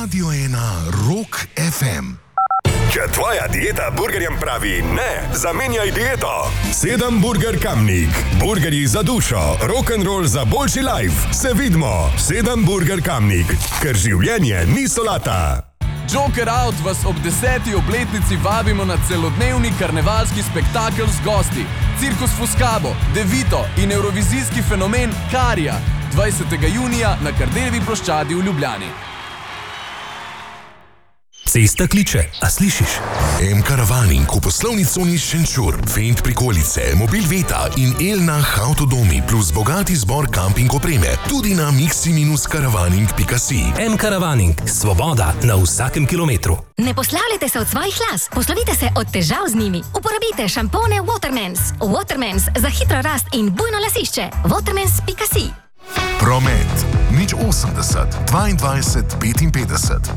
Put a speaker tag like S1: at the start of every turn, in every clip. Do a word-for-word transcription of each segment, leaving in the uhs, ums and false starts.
S1: Radio ena Rock ef em.
S2: Če tvoja dieta burgerjem pravi ne, zamenjaj dieto. Sedem Burger Kamnik. Burgerji za dušo, rock'n'roll za boljši life. Se vidimo. Sedem Burger Kamnik. Ker življenje ni solata.
S3: Joker Out vas ob deseti obletnici vabimo na celodnevni karnevalski spektakel z gosti. Cirkus Fuscabo, Devito in evrovizijski fenomen Karija. dvajsetega junija na Kardeljevi ploščadi v Ljubljani.
S4: Cesta kliče, a slišiš?
S1: M-Karavaning v poslovni coni Šenčur, Fendt prikolice, Mobil Veta in Elnah Avtodomi plus bogati zbor kamping opreme. Tudi na mixi minus karavaning pika si.
S4: M-Karavaning. Svoboda na vsakem kilometru.
S5: Ne poslavljajte se od svojih las, poslovite se od težav z njimi. Uporabite šampone Watermans. Watermans za hitro rast in bujno lasišče. Watermans pika si.
S1: Promet. Nič osemdeset, dvaindvajset, petinpetdeset.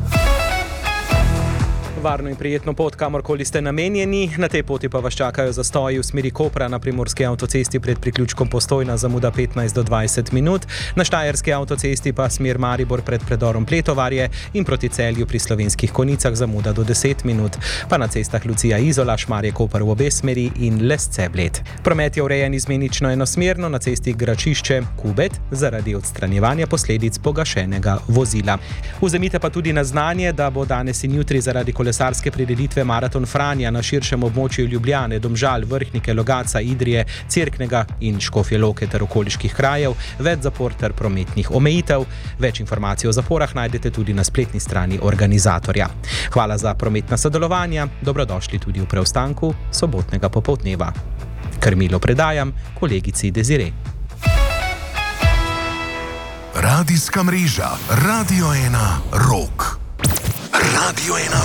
S6: Varno in prijetno pot, kamorkoli ste namenjeni. Na tej poti pa vas čakajo zastoji v smeri Kopra na primorski avtocesti pred priključkom Postojna, zamuda petnajst do dvajset minut. Na štajerski avtocesti pa smer Maribor pred predorom Pletovarje in proti Celju pri Slovenskih Konicah zamuda do deset minut. Pa na cestah Lucija Izola, Šmarje Koper v obe smeri in Lesce Bled. Promet je urejen izmenično enosmerno na cesti Gračišče Kubet zaradi odstranjevanja posledic pogašenega vozila. Vzemite pa tudi na znanje, da bo danes in jutri zaradi kolesarske prireditve Maraton Franja na širšem območju Ljubljane, Domžal, Vrhnike, Logatca, Idrije, Cerknega in Škofje Loke ter okoliških krajev, več zapor ter prometnih omejitev. Več informacij o zaporah najdete tudi na spletni strani organizatorja. Hvala za prometna sodelovanja, dobrodošli tudi v preostanku sobotnega popoldneva. Krmilo predajam kolegici Desire.
S1: Radijska mreža Radio ena Rock. Radio ena